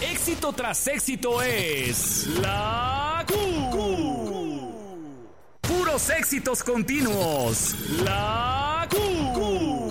Éxito tras éxito es la Q. Puros éxitos continuos. La Q.